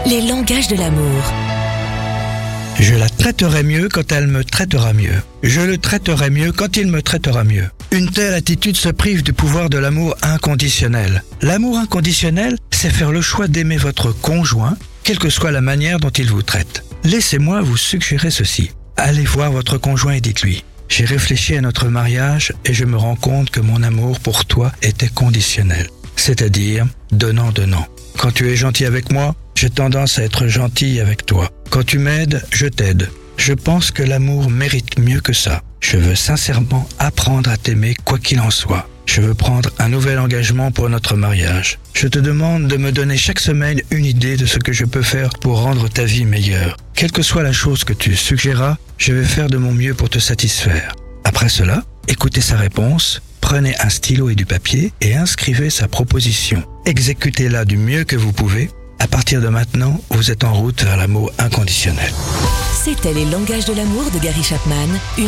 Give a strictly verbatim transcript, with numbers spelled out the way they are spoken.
Les langages de l'amour. Je la traiterai mieux quand elle me traitera mieux. Je le traiterai mieux quand il me traitera mieux. Une telle attitude se prive du pouvoir de l'amour inconditionnel. L'amour inconditionnel, c'est faire le choix d'aimer votre conjoint, quelle que soit la manière dont il vous traite. Laissez-moi vous suggérer ceci. Allez voir votre conjoint et dites-lui « J'ai réfléchi à notre mariage et je me rends compte que mon amour pour toi était conditionnel. » C'est-à-dire donnant-donnant. Quand tu es gentil avec moi, j'ai tendance à être gentil avec toi. Quand tu m'aides, je t'aide. Je pense que l'amour mérite mieux que ça. Je veux sincèrement apprendre à t'aimer quoi qu'il en soit. Je veux prendre un nouvel engagement pour notre mariage. Je te demande de me donner chaque semaine une idée de ce que je peux faire pour rendre ta vie meilleure. Quelle que soit la chose que tu suggéreras, je vais faire de mon mieux pour te satisfaire. Après cela, écoutez sa réponse, prenez un stylo et du papier et inscrivez sa proposition. Exécutez-la du mieux que vous pouvez. À partir de maintenant, vous êtes en route vers l'amour inconditionnel. C'était Les langages de l'amour de Gary Chapman. Une